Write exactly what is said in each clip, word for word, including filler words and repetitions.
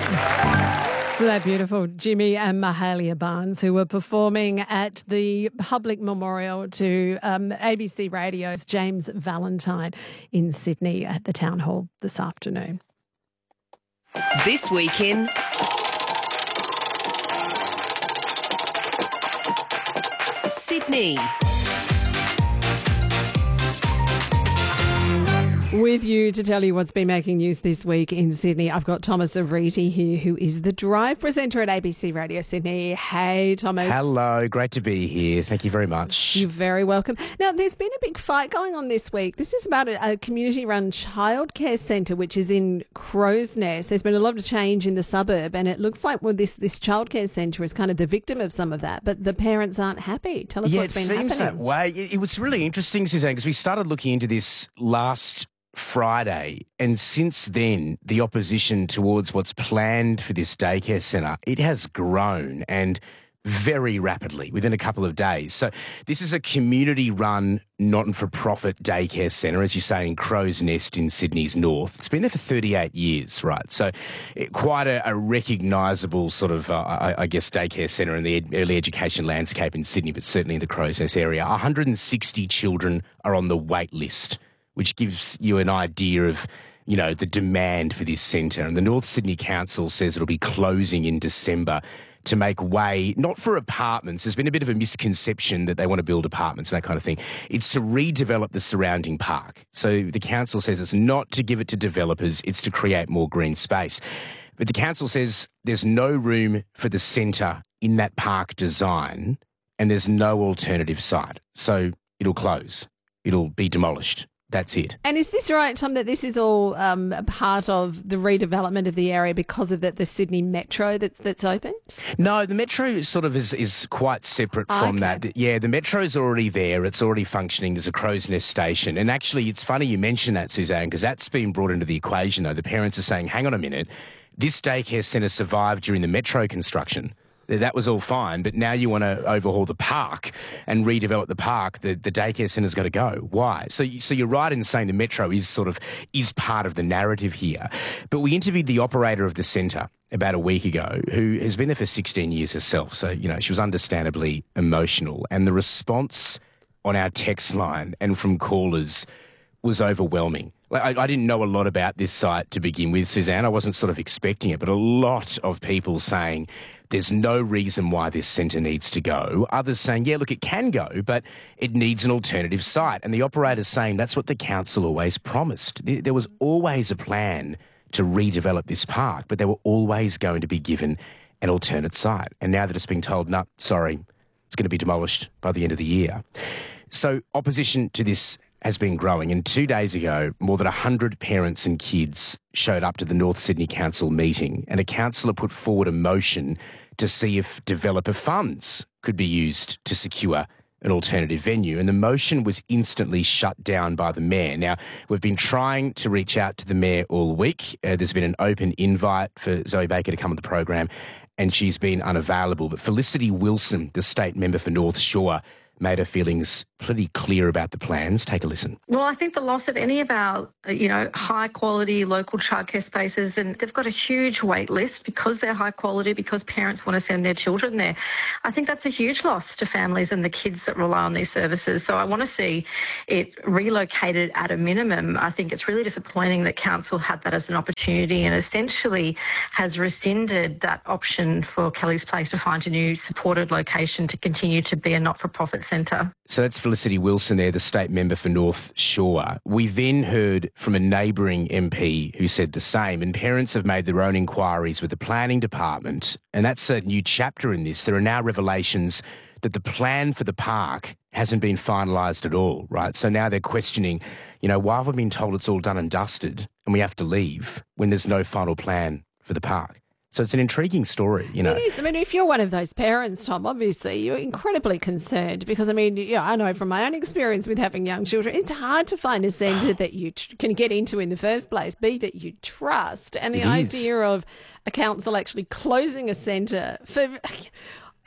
So that beautiful Jimmy and Mahalia Barnes, who were performing at the public memorial to um, A B C Radio's James Valentine in Sydney at the Town Hall this afternoon. This Week in Sydney. With you to tell you what's been making news this week in Sydney, I've got Thomas Ariti here, who is the Drive presenter at A B C Radio Sydney. Hey, Thomas. Hello, great to be here. Thank you very much. You're very welcome. Now, there's been a big fight going on this week. This is about a, a community-run childcare centre, which is in Crow's Nest. There's been a lot of change in the suburb, and it looks like well, this, this childcare centre is kind of the victim of some of that, but the parents aren't happy. Tell us yeah, what's been happening. happening. Yeah, it seems that way. It, it was really interesting, Suzanne, because we started looking into this last Friday, and since then the opposition towards what's planned for this daycare centre, it has grown, and very rapidly within a couple of days. So this is a community-run, not-for-profit daycare centre, as you say, in Crow's Nest in Sydney's north. It's been there for thirty-eight years, right? So it, quite a, a recognisable sort of, uh, I, I guess, daycare centre in the ed- early education landscape in Sydney, but certainly in the Crow's Nest area. one hundred sixty children are on the wait list, which gives you an idea of, you know, the demand for this centre. And the North Sydney Council says it'll be closing in December to make way, not for apartments. There's been a bit of a misconception that they want to build apartments and that kind of thing. It's to redevelop the surrounding park. So the council says it's not to give it to developers, it's to create more green space. But the council says there's no room for the centre in that park design, and there's no alternative site. So it'll close. It'll be demolished. That's it. And is this right, Tom, that this is all um, a part of the redevelopment of the area because of the, the Sydney Metro that's, that's open? No, the Metro sort of is, is quite separate Oh, from okay. that. Yeah, the Metro's already there. It's already functioning. There's a Crow's Nest station. And actually, it's funny you mention that, Suzanne, because that's been brought into the equation, though. The parents are saying, hang on a minute, this daycare centre survived during the Metro construction. That was all fine, but now you want to overhaul the park and redevelop the park. The, the daycare centre's got to go. Why? So, you, so you're right in saying the Metro is sort of is part of the narrative here. But we interviewed the operator of the centre about a week ago, who has been there for sixteen years herself. So, you know, she was understandably emotional, and the response on our text line and from callers was overwhelming. Like, I, I didn't know a lot about this site to begin with, Suzanne. I wasn't sort of expecting it, but a lot of people saying there's no reason why this centre needs to go. Others saying, yeah, look, it can go, but it needs an alternative site. And the operator's saying that's what the council always promised. There, there was always a plan to redevelop this park, but they were always going to be given an alternate site. And now that it's being told, no, sorry, it's going to be demolished by the end of the year. So opposition to this has been growing, and two days ago, more than one hundred parents and kids showed up to the North Sydney Council meeting, and a councillor put forward a motion to see if developer funds could be used to secure an alternative venue, and the motion was instantly shut down by the Mayor. Now, we've been trying to reach out to the Mayor all week. Uh, there's been an open invite for Zoe Baker to come on the program, and she's been unavailable. But Felicity Wilson, the state member for North Shore, made her feelings pretty clear about the plans. Take a listen. Well, I think the loss of any of our, you know, high-quality local childcare spaces, and they've got a huge wait list because they're high quality, because parents want to send their children there. I think that's a huge loss to families and the kids that rely on these services. So I want to see it relocated at a minimum. I think it's really disappointing that council had that as an opportunity and essentially has rescinded that option for Kelly's Place to find a new supported location to continue to be a not-for-profit centre. So that's Felicity Wilson there, the state member for North Shore. We then heard from a neighbouring M P who said the same, and parents have made their own inquiries with the planning department, and that's a new chapter in this. There are now revelations that the plan for the park hasn't been finalised at all, right? So now they're questioning, you know, why have we been told it's all done and dusted and we have to leave when there's no final plan for the park? So it's an intriguing story, you know. It is. I mean, if you're one of those parents, Tom, obviously you're incredibly concerned because, I mean, yeah, I know from my own experience with having young children, it's hard to find a centre that you tr- can get into in the first place, B, that you trust. And the It is. idea of a council actually closing a centre for...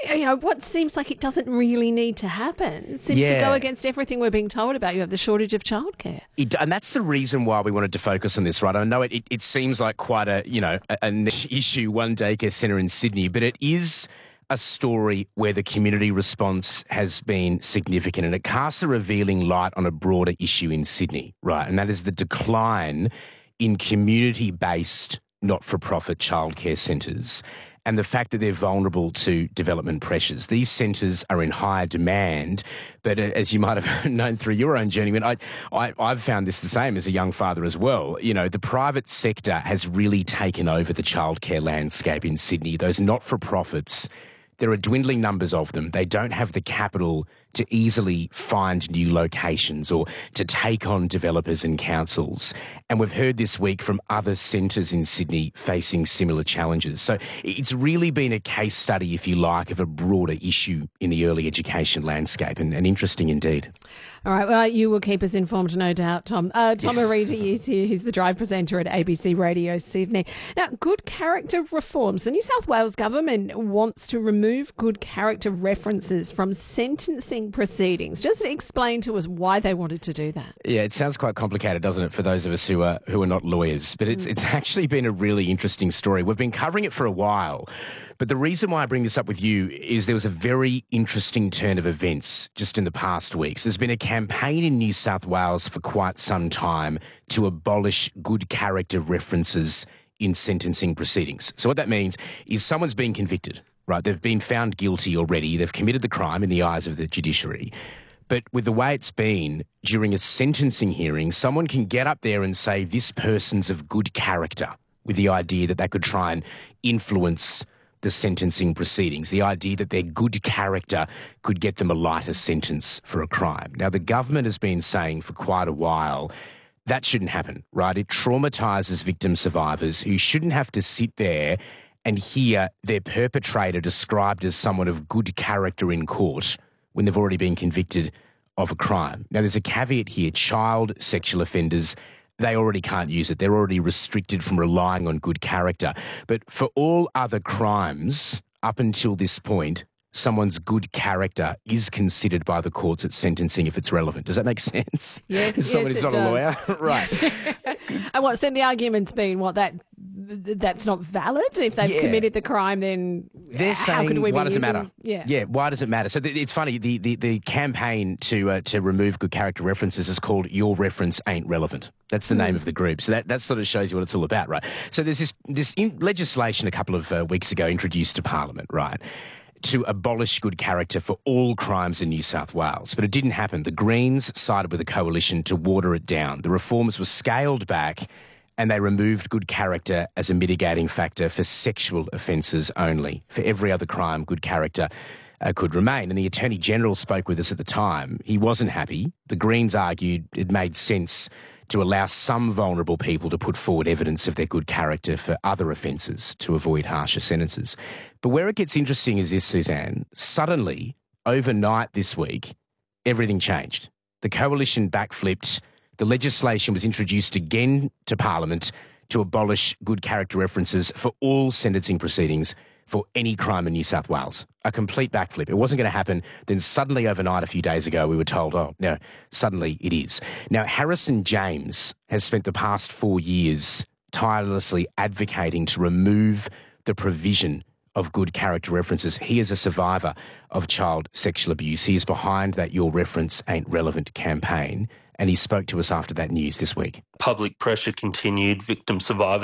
you know, what seems like it doesn't really need to happen. It seems Yeah. to go against everything we're being told about. You have the shortage of childcare. It, and that's the reason why we wanted to focus on this, right? I know it, it, it seems like quite a, you know, a, a niche issue, one daycare centre in Sydney, but it is a story where the community response has been significant, and it casts a revealing light on a broader issue in Sydney, right? And that is the decline in community-based not-for-profit childcare centres and the fact that they're vulnerable to development pressures. These centres are in higher demand, but uh, as you might have known through your own journey, I mean, I, I, I've found this the same as a young father as well. You know, the private sector has really taken over the childcare landscape in Sydney. Those not-for-profits, there are dwindling numbers of them. They don't have the capital to easily find new locations or to take on developers and councils. And we've heard this week from other centres in Sydney facing similar challenges. So it's really been a case study, if you like, of a broader issue in the early education landscape, and, and interesting indeed. All right, well, you will keep us informed, no doubt, Tom. Uh, Tom Yes. Ariti is here. He's the Drive presenter at A B C Radio Sydney. Now, good character reforms. The New South Wales government wants to remove good character references from sentencing proceedings. Just explain to us why they wanted to do that. Yeah, it sounds quite complicated, doesn't it, for those of us who are who are not lawyers? But it's it's actually been a really interesting story. We've been covering it for a while, but the reason why I bring this up with you is there was a very interesting turn of events just in the past weeks. There's been a campaign in New South Wales for quite some time to abolish good character references in sentencing proceedings. So what that means is someone's been convicted, right? They've been found guilty already. They've committed the crime in the eyes of the judiciary. But with the way it's been, during a sentencing hearing, someone can get up there and say this person's of good character, with the idea that they could try and influence the sentencing proceedings, the idea that their good character could get them a lighter sentence for a crime. Now, the government has been saying for quite a while that shouldn't happen, right? It traumatises victim survivors who shouldn't have to sit there and hear their perpetrator described as someone of good character in court when they've already been convicted of a crime. Now, there's a caveat here. Child sexual offenders, they already can't use it. They're already restricted from relying on good character. But for all other crimes, up until this point, someone's good character is considered by the courts at sentencing if it's relevant. Does that make sense? Yes, As someone yes, who's it not a does. lawyer? Right. And what, so the argument's been, what, that that's not valid? If they've Yeah. committed the crime, then They're how saying, could we why be does it using- matter? Yeah. Yeah, why does it matter? So th- it's funny, the, the, the campaign to uh, to remove good character references is called Your Reference Ain't Relevant. That's the name of the group. So that, that sort of shows you what it's all about, right? So there's this, this in legislation a couple of uh, weeks ago introduced to Parliament, right, to abolish good character for all crimes in New South Wales. But it didn't happen. The Greens sided with the coalition to water it down. The reforms were scaled back and they removed good character as a mitigating factor for sexual offences only. For every other crime, good character uh, could remain. And the Attorney-General spoke with us at the time. He wasn't happy. The Greens argued it made sense to allow some vulnerable people to put forward evidence of their good character for other offences to avoid harsher sentences. But where it gets interesting is this, Suzanne. Suddenly, overnight this week, everything changed. The coalition backflipped. The legislation was introduced again to Parliament to abolish good character references for all sentencing proceedings for any crime in New South Wales. A complete backflip. It wasn't going to happen. Then suddenly overnight a few days ago, we were told, oh, no, suddenly it is. Now, Harrison James has spent the past four years tirelessly advocating to remove the provision of good character references. He is a survivor of child sexual abuse. He is behind that Your Reference Ain't Relevant campaign, and he spoke to us after that news this week. Public pressure continued. Victim survivors